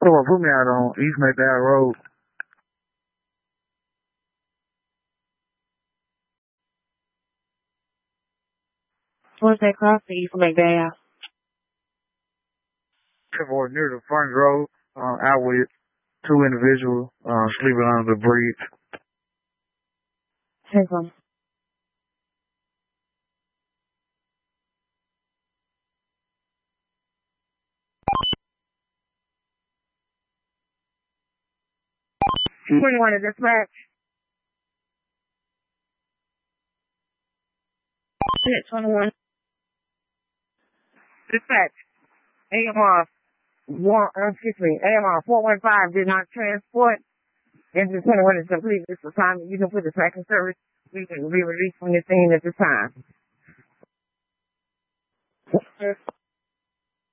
Someone put me out on East McDowell Road. What's that cross to East McDowell? Or near the front road, out with two individuals sleeping under the bridge. Take them. Where you want to dispatch? Hit 21. Dispatch. AMR 415 did not transport. Engine 21 is complete this assignment. You can put the tracking service. We can be released from the scene at this time.